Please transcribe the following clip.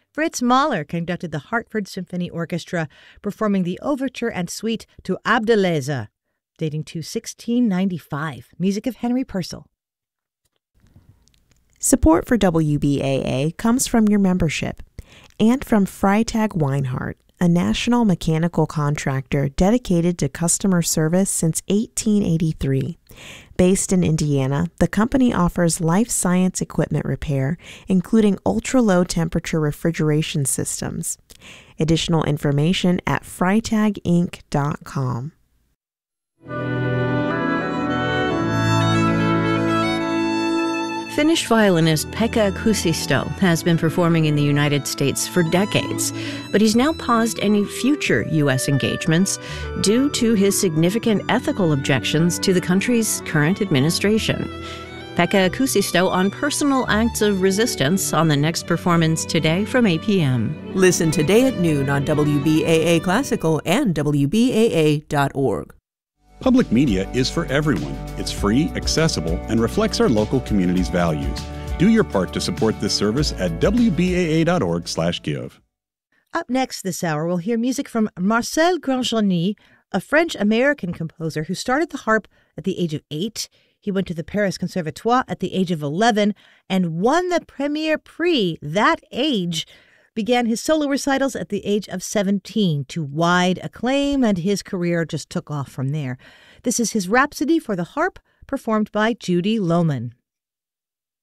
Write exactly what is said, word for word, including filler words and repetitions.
Fritz Mahler conducted the Hartford Symphony Orchestra, performing the overture and suite to Abdeleze, dating to sixteen ninety-five. Music of Henry Purcell. Support for W B A A comes from your membership and from Freytag Weinhardt, a national mechanical contractor dedicated to customer service since eighteen eighty-three. Based in Indiana, the company offers life science equipment repair, including ultra-low temperature refrigeration systems. Additional information at freytag inc dot com. Finnish violinist Pekka Kuusisto has been performing in the United States for decades, but he's now paused any future U S engagements due to his significant ethical objections to the country's current administration. Pekka Kuusisto on personal acts of resistance on the next performance today from eight p.m. Listen today at noon on W B A A Classical and W B A A dot org. Public media is for everyone. It's free, accessible, and reflects our local community's values. Do your part to support this service at W B A A dot org slash give. Up next this hour, we'll hear music from Marcel Grandjeanny, a French-American composer who started the harp at the age of eight. He went to the Paris Conservatoire at the age of eleven and won the Premier Prix that age. Began his solo recitals at the age of seventeen to wide acclaim, and his career just took off from there. This is his Rhapsody for the Harp, performed by Judy Lohman.